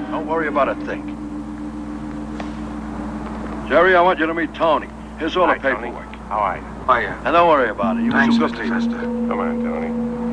Don't worry about a thing. Jerry, I want you to meet Tony. Here's all the paperwork. How are you? Oh, yeah. And don't worry about it. You Thanks, was Mr. good Fester. Come on, Tony.